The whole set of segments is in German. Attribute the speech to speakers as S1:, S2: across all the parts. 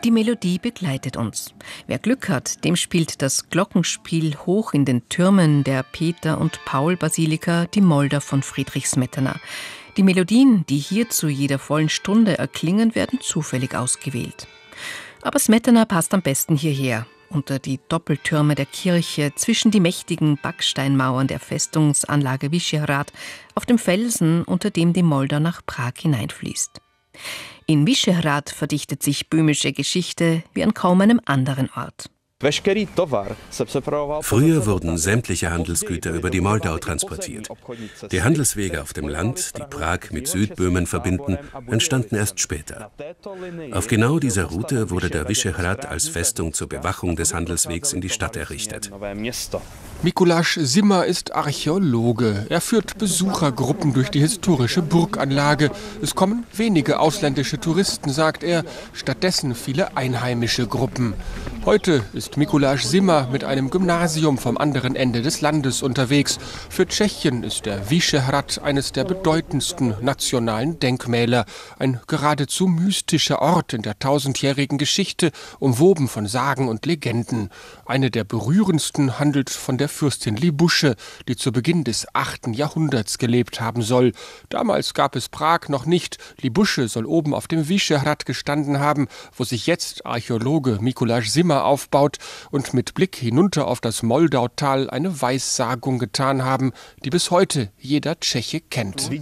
S1: Die Melodie begleitet uns. Wer Glück hat, dem spielt das Glockenspiel hoch in den Türmen der Peter- und Paul-Basilika die Moldau von Friedrich Smetana. Die Melodien, die hier zu jeder vollen Stunde erklingen, werden zufällig ausgewählt. Aber Smetana passt am besten hierher, unter die Doppeltürme der Kirche, zwischen die mächtigen Backsteinmauern der Festungsanlage Vyšehrad, auf dem Felsen, unter dem die Moldau nach Prag hineinfließt. In Vyšehrad verdichtet sich böhmische Geschichte wie an kaum einem anderen Ort.
S2: Früher wurden sämtliche Handelsgüter über die Moldau transportiert. Die Handelswege auf dem Land, die Prag mit Südböhmen verbinden, entstanden erst später. Auf genau dieser Route wurde der Vyšehrad als Festung zur Bewachung des Handelswegs in die Stadt errichtet.
S3: Mikuláš Zima ist Archäologe. Er führt Besuchergruppen durch die historische Burganlage. Es kommen wenige ausländische Touristen, sagt er, stattdessen viele einheimische Gruppen. Heute ist Mikuláš Zima mit einem Gymnasium vom anderen Ende des Landes unterwegs. Für Tschechien ist der Vyšehrad eines der bedeutendsten nationalen Denkmäler. Ein geradezu mystischer Ort in der tausendjährigen Geschichte, umwoben von Sagen und Legenden. Eine der berührendsten handelt von der Fürstin Libusche, die zu Beginn des 8. Jahrhunderts gelebt haben soll. Damals gab es Prag noch nicht. Libusche soll oben auf dem Vyšehrad gestanden haben, wo sich jetzt Archäologe Mikuláš Zima aufbaut und mit Blick hinunter auf das Moldautal eine Weissagung getan haben, die bis heute jeder Tscheche kennt.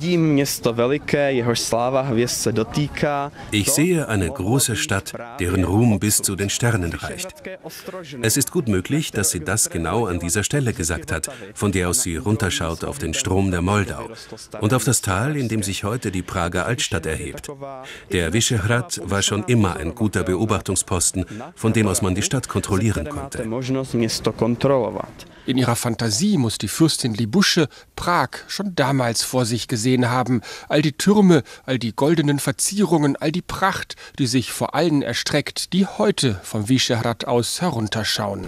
S2: Ich sehe eine große Stadt, deren Ruhm bis zu den Sternen reicht. Es ist gut möglich, dass sie das genau an dieser Stelle gesagt hat, von der aus sie runterschaut auf den Strom der Moldau und auf das Tal, in dem sich heute die Prager Altstadt erhebt. Der Vyšehrad war schon immer ein guter Beobachtungsposten, von dem aus man die Stadt kontrollieren konnte.
S3: In ihrer Fantasie muss die Fürstin Libusche Prag schon damals vor sich gesehen haben. All die Türme, all die goldenen Verzierungen, all die Pracht, die sich vor allen erstreckt, die heute vom Vyšehrad aus herunterschauen.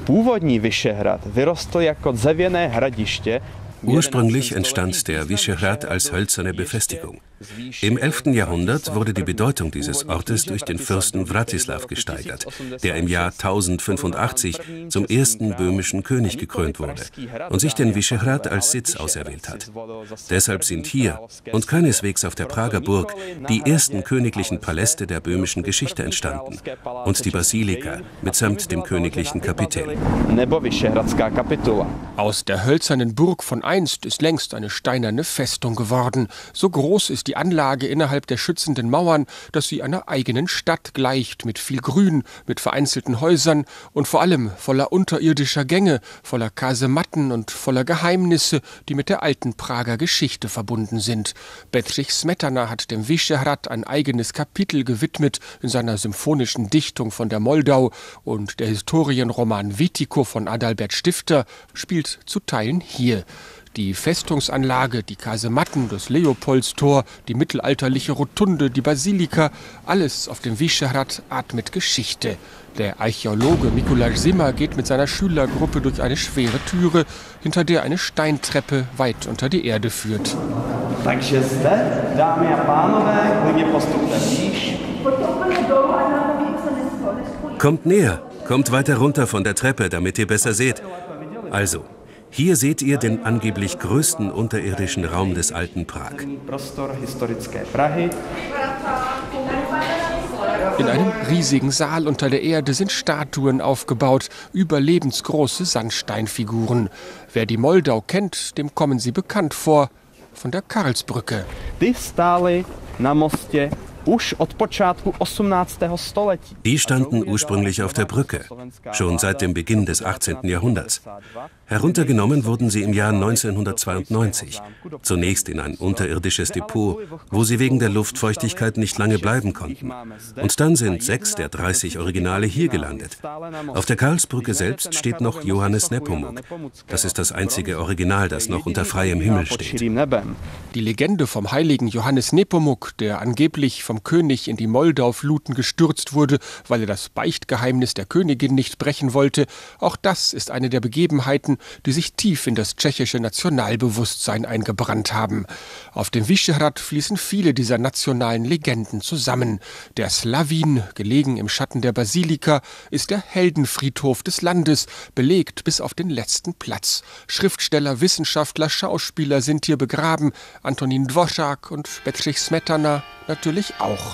S2: Ursprünglich entstand der Vyšehrad als hölzerne Befestigung. Im 11. Jahrhundert wurde die Bedeutung dieses Ortes durch den Fürsten Vratislav gesteigert, der im Jahr 1085 zum ersten böhmischen König gekrönt wurde und sich den Vyšehrad als Sitz auserwählt hat. Deshalb sind hier und keineswegs auf der Prager Burg die ersten königlichen Paläste der böhmischen Geschichte entstanden und die Basilika mitsamt dem königlichen Kapitell.
S3: Aus der hölzernen Burg von einst ist längst eine steinerne Festung geworden. So groß ist die Anlage innerhalb der schützenden Mauern, dass sie einer eigenen Stadt gleicht, mit viel Grün, mit vereinzelten Häusern und vor allem voller unterirdischer Gänge, voller Kasematten und voller Geheimnisse, die mit der alten Prager Geschichte verbunden sind. Bedřich Smetana hat dem Vyšehrad ein eigenes Kapitel gewidmet in seiner symphonischen Dichtung von der Moldau, und der Historienroman Witiko von Adalbert Stifter spielt zu Teilen hier. Die Festungsanlage, die Kasematten, das Leopoldstor, die mittelalterliche Rotunde, die Basilika, alles auf dem Vyšehrad atmet Geschichte. Der Archäologe Mikuláš Zima geht mit seiner Schülergruppe durch eine schwere Türe, hinter der eine Steintreppe weit unter die Erde führt.
S2: Kommt näher, kommt weiter runter von der Treppe, damit ihr besser seht. Also, hier seht ihr den angeblich größten unterirdischen Raum des alten Prag.
S3: In einem riesigen Saal unter der Erde sind Statuen aufgebaut, überlebensgroße Sandsteinfiguren. Wer die Moldau kennt, dem kommen sie bekannt vor, von der Karlsbrücke.
S2: Die standen ursprünglich auf der Brücke, schon seit dem Beginn des 18. Jahrhunderts. Heruntergenommen wurden sie im Jahr 1992, zunächst in ein unterirdisches Depot, wo sie wegen der Luftfeuchtigkeit nicht lange bleiben konnten. Und dann sind 6 der 30 Originale hier gelandet. Auf der Karlsbrücke selbst steht noch Johannes Nepomuk. Das ist das einzige Original, das noch unter freiem Himmel steht.
S3: Die Legende vom heiligen Johannes Nepomuk, der angeblich vom König in die Moldau-Fluten gestürzt wurde, weil er das Beichtgeheimnis der Königin nicht brechen wollte, auch das ist eine der Begebenheiten, die sich tief in das tschechische Nationalbewusstsein eingebrannt haben. Auf dem Vyšehrad fließen viele dieser nationalen Legenden zusammen. Der Slavín, gelegen im Schatten der Basilika, ist der Heldenfriedhof des Landes, belegt bis auf den letzten Platz. Schriftsteller, Wissenschaftler, Schauspieler sind hier begraben, Antonín Dvořák und Bedřich Smetana natürlich auch.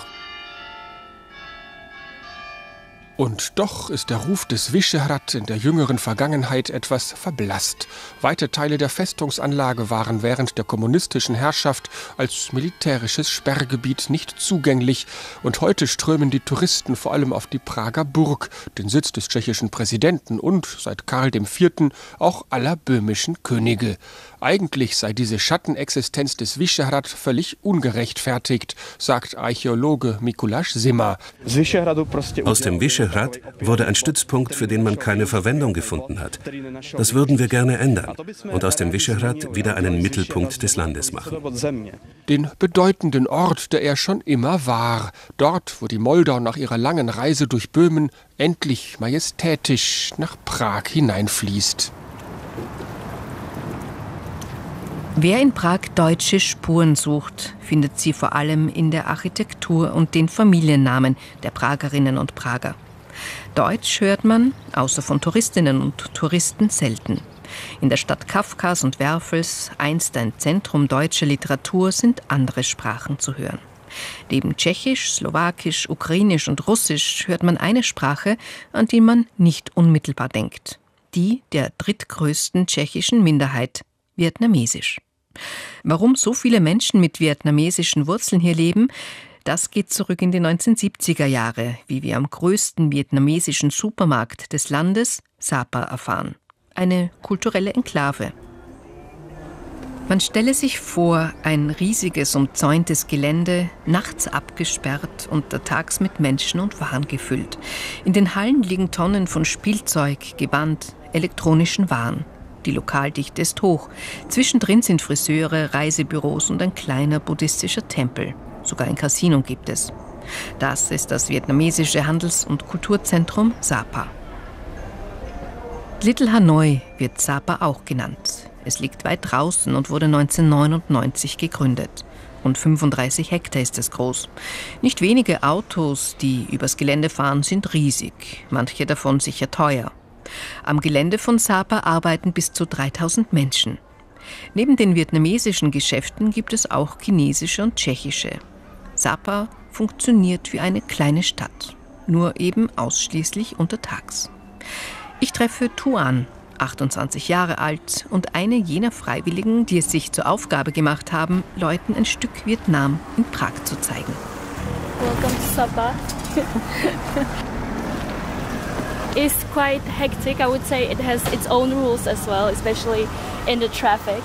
S3: Und doch ist der Ruf des Vyšehrad in der jüngeren Vergangenheit etwas verblasst. Weite Teile der Festungsanlage waren während der kommunistischen Herrschaft als militärisches Sperrgebiet nicht zugänglich. Und heute strömen die Touristen vor allem auf die Prager Burg, den Sitz des tschechischen Präsidenten und, seit Karl IV., auch aller böhmischen Könige. Eigentlich sei diese Schattenexistenz des Vyšehrad völlig ungerechtfertigt, sagt Archäologe Mikuláš Zima.
S2: Aus dem Vyšehrad wurde ein Stützpunkt, für den man keine Verwendung gefunden hat. Das würden wir gerne ändern und aus dem Vyšehrad wieder einen Mittelpunkt des Landes machen.
S3: Den bedeutenden Ort, der er schon immer war. Dort, wo die Moldau nach ihrer langen Reise durch Böhmen endlich majestätisch nach Prag hineinfließt.
S1: Wer in Prag deutsche Spuren sucht, findet sie vor allem in der Architektur und den Familiennamen der Pragerinnen und Prager. Deutsch hört man, außer von Touristinnen und Touristen, selten. In der Stadt Kafkas und Werfels, einst ein Zentrum deutscher Literatur, sind andere Sprachen zu hören. Neben Tschechisch, Slowakisch, Ukrainisch und Russisch hört man eine Sprache, an die man nicht unmittelbar denkt. Die der drittgrößten tschechischen Minderheit, Vietnamesisch. Warum so viele Menschen mit vietnamesischen Wurzeln hier leben, das geht zurück in die 1970er Jahre, wie wir am größten vietnamesischen Supermarkt des Landes, Sapa, erfahren. Eine kulturelle Enklave. Man stelle sich vor, ein riesiges, umzäuntes Gelände, nachts abgesperrt, untertags mit Menschen und Waren gefüllt. In den Hallen liegen Tonnen von Spielzeug, Gewand, elektronischen Waren. Die Lokaldichte ist hoch. Zwischendrin sind Friseure, Reisebüros und ein kleiner buddhistischer Tempel. Sogar ein Casino gibt es. Das ist das vietnamesische Handels- und Kulturzentrum Sapa. Little Hanoi wird Sapa auch genannt. Es liegt weit draußen und wurde 1999 gegründet. Rund 35 Hektar ist es groß. Nicht wenige Autos, die übers Gelände fahren, sind riesig. Manche davon sicher teuer. Am Gelände von Sapa arbeiten bis zu 3000 Menschen. Neben den vietnamesischen Geschäften gibt es auch chinesische und tschechische. Sapa funktioniert wie eine kleine Stadt, nur eben ausschließlich untertags. Ich treffe Tuan, 28 Jahre alt und eine jener Freiwilligen, die es sich zur Aufgabe gemacht haben, Leuten ein Stück Vietnam in Prag zu zeigen.
S4: Welcome to Sapa. It's quite hectic. I would say it has its own rules as well, especially in the traffic.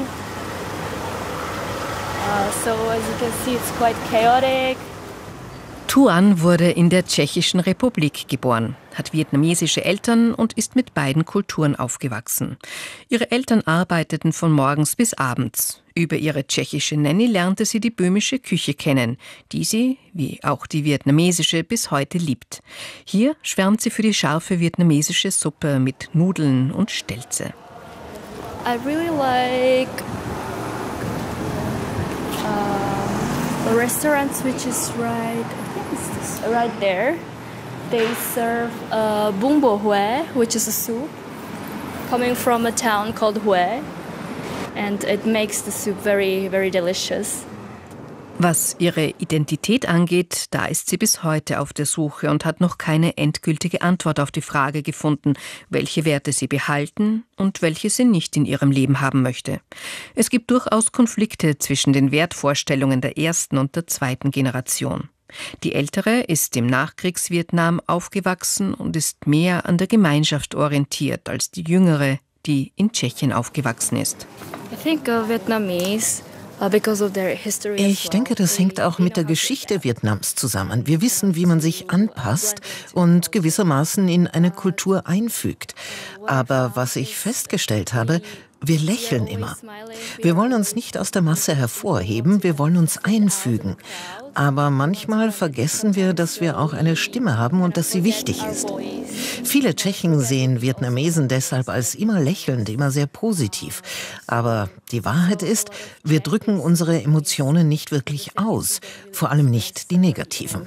S4: So as you can see, it's quite chaotic.
S1: Tuan wurde in der Tschechischen Republik geboren, hat vietnamesische Eltern und ist mit beiden Kulturen aufgewachsen. Ihre Eltern arbeiteten von morgens bis abends. Über ihre tschechische Nanny lernte sie die böhmische Küche kennen, die sie, wie auch die vietnamesische, bis heute liebt. Hier schwärmt sie für die scharfe vietnamesische Suppe mit Nudeln und Stelze.
S4: I really like restaurants which is right there. They serve bún bò Huế, which is a soup coming from a town called Huế, and it makes the soup very, very delicious.
S1: Was ihre Identität angeht, da ist sie bis heute auf der Suche und hat noch keine endgültige Antwort auf die Frage gefunden, welche Werte sie behalten und welche sie nicht in ihrem Leben haben möchte. Es gibt durchaus Konflikte zwischen den Wertvorstellungen der ersten und der zweiten Generation. Die ältere ist im Nachkriegsvietnam aufgewachsen und ist mehr an der Gemeinschaft orientiert als die jüngere, die in Tschechien aufgewachsen ist.
S5: Ich denke, das hängt auch mit der Geschichte Vietnams zusammen. Wir wissen, wie man sich anpasst und gewissermaßen in eine Kultur einfügt. Aber was ich festgestellt habe, Wir lächeln immer. Wir wollen uns nicht aus der Masse hervorheben, wir wollen uns einfügen. Aber manchmal vergessen wir, dass wir auch eine Stimme haben und dass sie wichtig ist. Viele Tschechen sehen Vietnamesen deshalb als immer lächelnd, immer sehr positiv. Aber die Wahrheit ist, wir drücken unsere Emotionen nicht wirklich aus, vor allem nicht die negativen.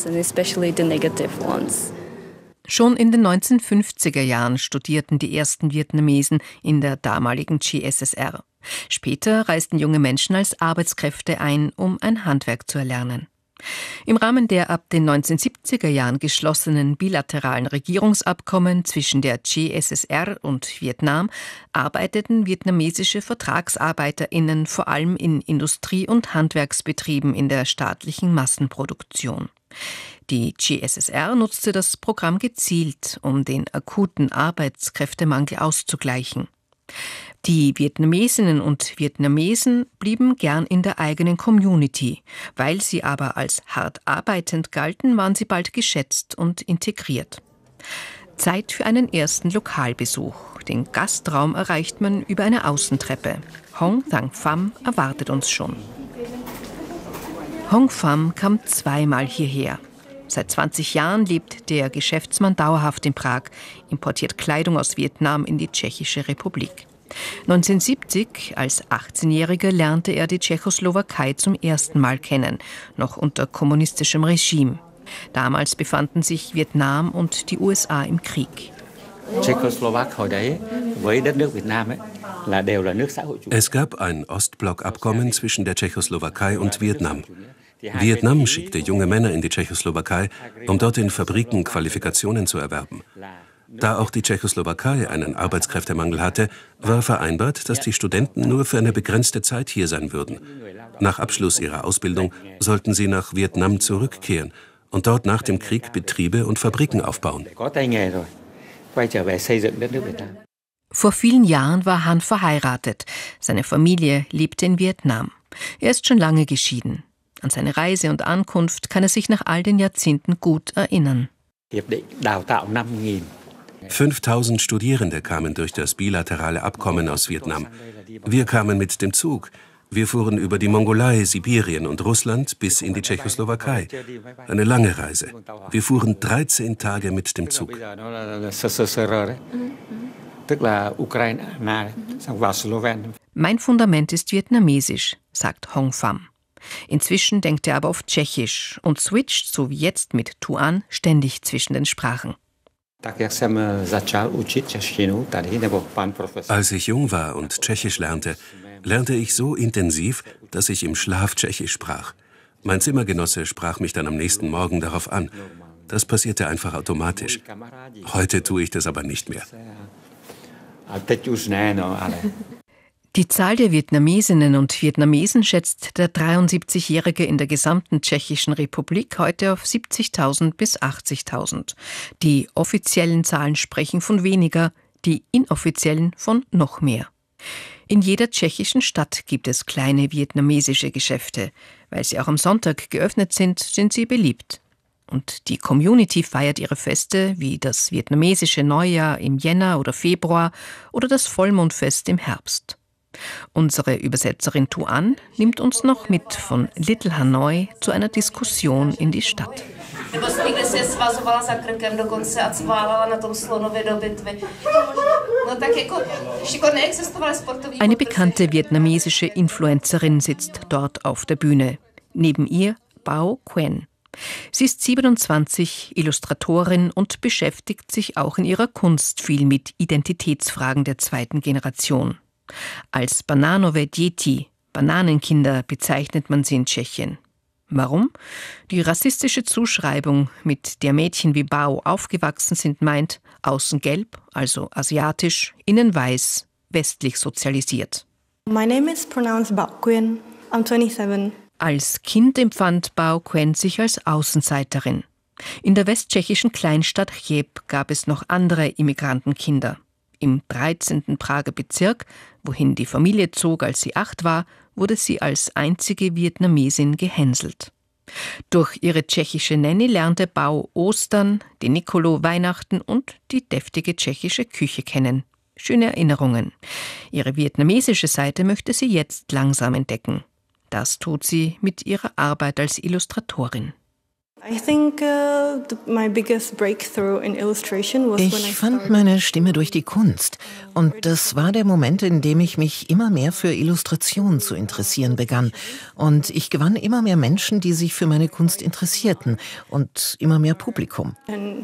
S1: Schon in den 1950er Jahren studierten die ersten Vietnamesen in der damaligen CSSR. Später reisten junge Menschen als Arbeitskräfte ein, um ein Handwerk zu erlernen. Im Rahmen der ab den 1970er Jahren geschlossenen bilateralen Regierungsabkommen zwischen der CSSR und Vietnam arbeiteten vietnamesische VertragsarbeiterInnen vor allem in Industrie- und Handwerksbetrieben in der staatlichen Massenproduktion. Die CSSR nutzte das Programm gezielt, um den akuten Arbeitskräftemangel auszugleichen. Die Vietnamesinnen und Vietnamesen blieben gern in der eigenen Community. Weil sie aber als hart arbeitend galten, waren sie bald geschätzt und integriert. Zeit für einen ersten Lokalbesuch. Den Gastraum erreicht man über eine Außentreppe. Hong Thang Pham erwartet uns schon. Hong Pham kam zweimal hierher. Seit 20 Jahren lebt der Geschäftsmann dauerhaft in Prag, importiert Kleidung aus Vietnam in die Tschechische Republik. 1970, als 18-Jähriger, lernte er die Tschechoslowakei zum ersten Mal kennen, noch unter kommunistischem Regime. Damals befanden sich Vietnam und die USA im Krieg.
S2: Es gab ein Ostblock-Abkommen zwischen der Tschechoslowakei und Vietnam. Vietnam schickte junge Männer in die Tschechoslowakei, um dort in Fabriken Qualifikationen zu erwerben. Da auch die Tschechoslowakei einen Arbeitskräftemangel hatte, war vereinbart, dass die Studenten nur für eine begrenzte Zeit hier sein würden. Nach Abschluss ihrer Ausbildung sollten sie nach Vietnam zurückkehren und dort nach dem Krieg Betriebe und Fabriken aufbauen.
S1: Vor vielen Jahren war Han verheiratet. Seine Familie lebte in Vietnam. Er ist schon lange geschieden. An seine Reise und Ankunft kann er sich nach all den Jahrzehnten gut erinnern.
S2: 5000 Studierende kamen durch das bilaterale Abkommen aus Vietnam. Wir kamen mit dem Zug. Wir fuhren über die Mongolei, Sibirien und Russland bis in die Tschechoslowakei. Eine lange Reise. Wir fuhren 13 Tage mit dem Zug.
S1: Mein Fundament ist vietnamesisch, sagt Hong Pham. Inzwischen denkt er aber auf Tschechisch und switcht, so wie jetzt mit Tuan, ständig zwischen den Sprachen.
S2: Als ich jung war und Tschechisch lernte ich so intensiv, dass ich im Schlaf Tschechisch sprach. Mein Zimmergenosse sprach mich dann am nächsten Morgen darauf an. Das passierte einfach automatisch. Heute tue ich das aber nicht mehr.
S1: Die Zahl der Vietnamesinnen und Vietnamesen schätzt der 73-Jährige in der gesamten Tschechischen Republik heute auf 70.000 bis 80.000. Die offiziellen Zahlen sprechen von weniger, die inoffiziellen von noch mehr. In jeder tschechischen Stadt gibt es kleine vietnamesische Geschäfte. Weil sie auch am Sonntag geöffnet sind, sind sie beliebt. Und die Community feiert ihre Feste wie das vietnamesische Neujahr im Jänner oder Februar oder das Vollmondfest im Herbst. Unsere Übersetzerin Tuan nimmt uns noch mit von Little Hanoi zu einer Diskussion in die Stadt. Eine bekannte vietnamesische Influencerin sitzt dort auf der Bühne. Neben ihr Bao Quen. Sie ist 27, Illustratorin und beschäftigt sich auch in ihrer Kunst viel mit Identitätsfragen der zweiten Generation. Als Bananové děti, Bananenkinder, bezeichnet man sie in Tschechien. Warum? Die rassistische Zuschreibung, mit der Mädchen wie Bao aufgewachsen sind, meint, außen gelb, also asiatisch, innen weiß, westlich sozialisiert.
S6: My name is pronounced Bao Quen. I'm 27.
S1: Als Kind empfand Bao Quen sich als Außenseiterin. In der westtschechischen Kleinstadt Cheb gab es noch andere Immigrantenkinder. Im 13. Prager Bezirk, wohin die Familie zog, als sie 8 war, wurde sie als einzige Vietnamesin gehänselt. Durch ihre tschechische Nanny lernte Bao Ostern, den Nikolo, Weihnachten und die deftige tschechische Küche kennen. Schöne Erinnerungen. Ihre vietnamesische Seite möchte sie jetzt langsam entdecken. Das tut sie mit ihrer Arbeit als Illustratorin.
S6: Ich
S5: fand meine Stimme durch die Kunst. Und das war der Moment, in dem ich mich immer mehr für Illustration zu interessieren begann. Und ich gewann immer mehr Menschen, die sich für meine Kunst interessierten. Und immer mehr Publikum.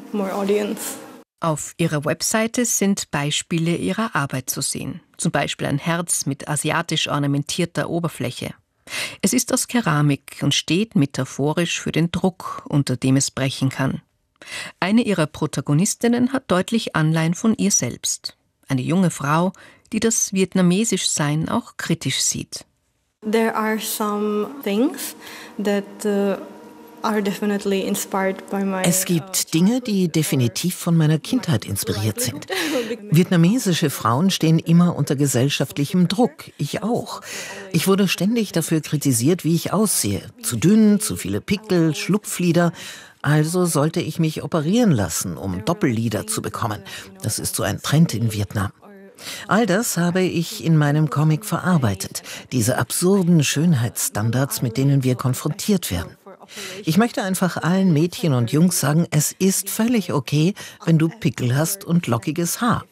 S5: Auf ihrer Webseite sind Beispiele ihrer Arbeit zu sehen. Zum Beispiel ein Herz mit asiatisch ornamentierter Oberfläche. Es ist aus Keramik und steht metaphorisch für den Druck, unter dem es brechen kann. Eine ihrer Protagonistinnen hat deutlich Anleihen von ihr selbst. Eine junge Frau, die das Vietnamesischsein auch kritisch sieht.
S6: There are some things that
S5: Es gibt Dinge, die definitiv von meiner Kindheit inspiriert sind. Vietnamesische Frauen stehen immer unter gesellschaftlichem Druck, ich auch. Ich wurde ständig dafür kritisiert, wie ich aussehe. Zu dünn, zu viele Pickel, Schlupflider. Also sollte ich mich operieren lassen, um Doppellider zu bekommen. Das ist so ein Trend in Vietnam. All das habe ich in meinem Comic verarbeitet. Diese absurden Schönheitsstandards, mit denen wir konfrontiert werden. Ich möchte einfach allen Mädchen und Jungs sagen, es ist völlig okay, wenn du Pickel hast und lockiges Haar.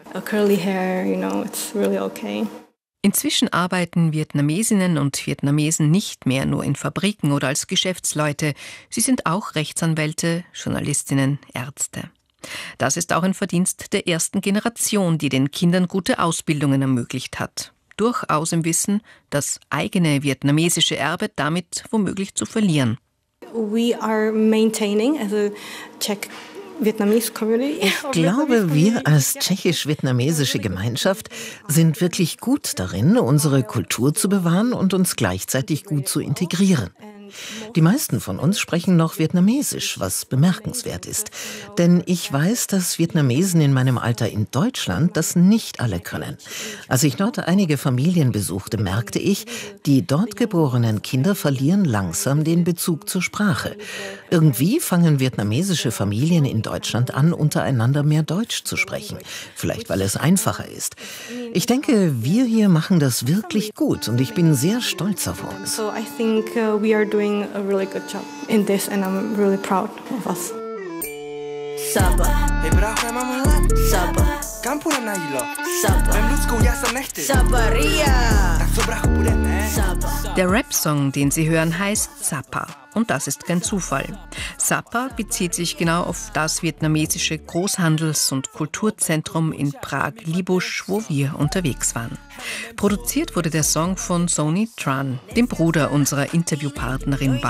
S5: Inzwischen arbeiten Vietnamesinnen und Vietnamesen nicht mehr nur in Fabriken oder als Geschäftsleute. Sie sind auch Rechtsanwälte, Journalistinnen, Ärzte. Das ist auch ein Verdienst der ersten Generation, die den Kindern gute Ausbildungen ermöglicht hat. Durchaus im Wissen, das eigene vietnamesische Erbe damit womöglich zu verlieren.
S6: We are maintaining as a Czech-Vietnamese community.
S5: Ich glaube, wir als tschechisch-vietnamesische Gemeinschaft sind wirklich gut darin, unsere Kultur zu bewahren und uns gleichzeitig gut zu integrieren. Die meisten von uns sprechen noch Vietnamesisch, was bemerkenswert ist. Denn ich weiß, dass Vietnamesen in meinem Alter in Deutschland das nicht alle können. Als ich dort einige Familien besuchte, merkte ich, die dort geborenen Kinder verlieren langsam den Bezug zur Sprache. Irgendwie fangen vietnamesische Familien in Deutschland an, untereinander mehr Deutsch zu sprechen. Vielleicht, weil es einfacher ist. Ich denke, wir hier machen das wirklich gut und ich bin sehr stolz auf uns.
S6: So I think we are doing a really good job in this and I'm really proud of us.
S7: Sabah. Sabah.
S1: Der Rap-Song, den Sie hören, heißt Sapa. Und das ist kein Zufall. Sapa bezieht sich genau auf das vietnamesische Großhandels- und Kulturzentrum in Prag-Libusch, wo wir unterwegs waren. Produziert wurde der Song von Sony Tran, dem Bruder unserer Interviewpartnerin